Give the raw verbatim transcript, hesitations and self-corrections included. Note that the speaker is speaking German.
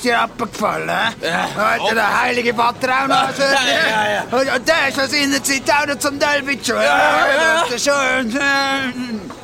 dir abgefallen, hä? Ja. Hat der heilige Vater auch noch so? Ja, ja, ja. Und der ist aus seiner Zeit auch noch zum Dolbitscher. Ja, ja, ja. Das ist schon...